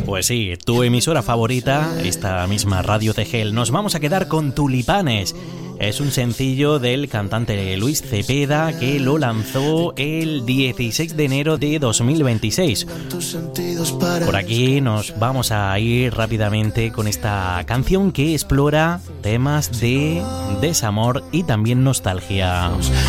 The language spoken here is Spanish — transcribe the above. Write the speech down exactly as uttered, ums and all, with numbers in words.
Pues sí, tu emisora favorita, esta misma Radio Tegel. Nos vamos a quedar con Tulipanes. Es un sencillo del cantante Luis Cepeda que lo lanzó el dieciséis de enero de dos mil veintiséis. Por aquí nos vamos a ir rápidamente con esta canción que explora temas de desamor y también nostalgia.